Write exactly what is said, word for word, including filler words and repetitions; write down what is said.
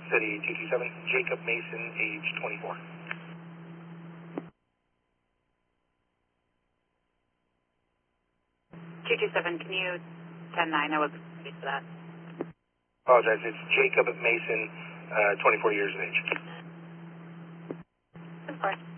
City two two seven, Jacob Mason, age twenty-four. two two seven, can you ten nine? I wasn't ready for that. Apologize, it's Jacob Mason, uh, twenty-four years of age. Of course.